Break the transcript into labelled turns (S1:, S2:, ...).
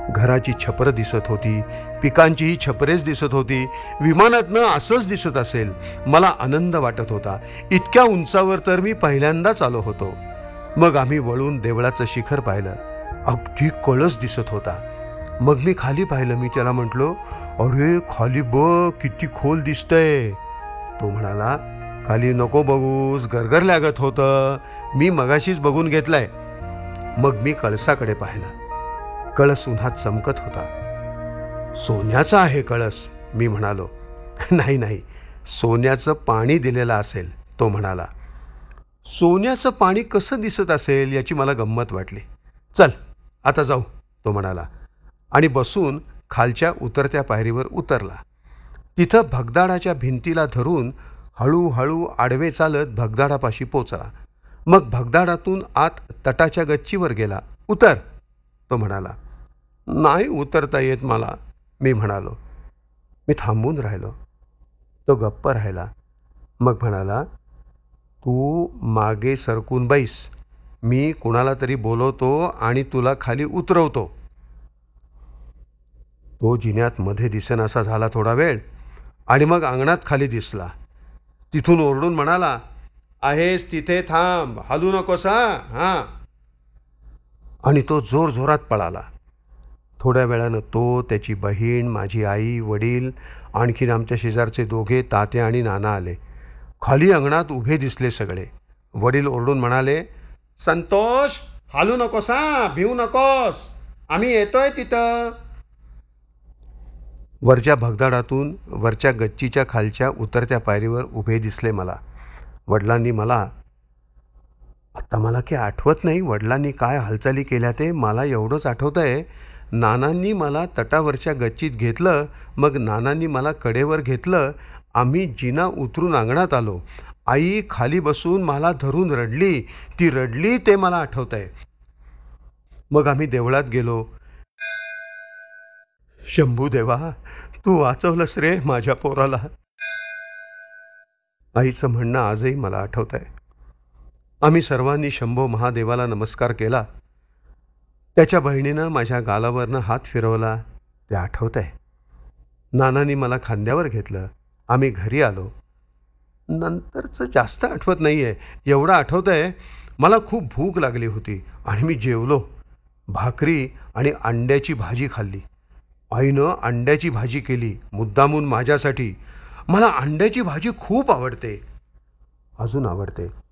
S1: घराची छपरं दिसत होती, पिकांचीही छपरेच दिसत होती. विमानातनं असंच दिसत असेल. मला आनंद वाटत होता. इतक्या उंचावर तर मी पहिल्यांदाच आलो होतो. मग आम्ही वळून देवळाचं शिखर पाहिलं. अगदी कळस दिसत होता. मग मी खाली पाहिलं. मी त्याला म्हटलो, अरे खाली बघ, किती खोल दिसतंय. तो म्हणाला, खाली नको बघूस, गरगर लागत होतं, मी मगाशीच बघून घेतलंय. मग मी कळसाकडे पाहिलं. कळस उन्हात चमकत होता. सोन्याचा आहे कळस, मी म्हणालो. नाही नाही, सोन्याचं पाणी दिलेलं असेल, तो म्हणाला. सोन्याचं पाणी कसं दिसत असेल याची मला गंमत वाटली. चल आता जाऊ, तो म्हणाला आणि बसून खालच्या उतरत्या पायरीवर उतरला. तिथं भगदाडाच्या भिंतीला धरून हळूहळू आडवे चालत भगदाडापाशी पोचला. मग भगदाडातून आत तटाच्या गच्चीवर गेला. उतर, तो म्हणाला. नाही उतरता येत मला, मी म्हणालो. मी थांबून राहिलो. तो गप्प राहिला. मग म्हणाला, तू मागे सरकून बैस, मी कुणाला तरी बोलवतो आणि तुला खाली उतरवतो. तो जिन्यात मध्ये दिसेनासा झाला थोडा वेळ आणि मग अंगणात खाली दिसला. तिथून ओरडून म्हणाला, आहेस तिथे थांब, हलू नकोस हां. आणि तो जोरजोरात पळाला. थोड्या वेळानं तो, त्याची बहीण, माझी आई, वडील, आणखीन आमच्या शेजारचे दोघे तात्या आणि नाना आले. खाली अंगणात उभे दिसले सगळे. वडील ओरडून म्हणाले, संतोष, हालू नकोस भिवू नकोस, आम्ही येतोय तिथं. वरच्या भगदाडातून वरच्या गच्चीच्या खालच्या उतरत्या पायरीवर उभे दिसले मला. वडिलांनी मला काही आठवत नाही वडिलांनी काय हालचाली केल्या ते. मला एवढंच आठवतंय, नानांनी मला तटावरच्या गच्चीत घेतलं. मग नानांनी मला कडेवर घेतलं. आम्ही जिना उतरून अंगणात आलो. आई खाली बसून मला धरून रडली. ती रडली ते मला आठवतंय. मग आम्ही देवळात गेलो. शंभू देवा, तू वाचवलंस रे माझ्या पोराला. आईचं म्हणणं आजही मला आठवतंय. आम्ही सर्वांनी शंभो महादेवाला नमस्कार केला. त्याच्या बहिणीनं माझ्या गालावरनं हात फिरवला, ते आठवतंय. नानांनी मला खांद्यावर घेतलं. आम्ही घरी आलो. नंतरचं जास्त आठवत नाही आहे. एवढं आठवतंय, मला खूप भूक लागली होती आणि मी जेवलो. भाकरी आणि अंड्याची भाजी खाल्ली. आईनं अंड्याची भाजी केली मुद्दामून माझ्यासाठी. मला अंड्याची भाजी खूप आवडते, अजून आवडते.